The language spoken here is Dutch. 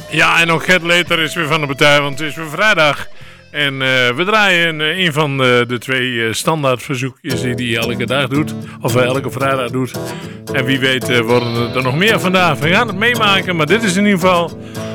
Ja, en ook Gert Leter is weer van de partij, want het is weer vrijdag. En we draaien een van de twee standaard verzoekjes die hij elke dag doet. Of elke vrijdag doet. En wie weet worden er nog meer vandaag. We gaan het meemaken, maar dit is in ieder geval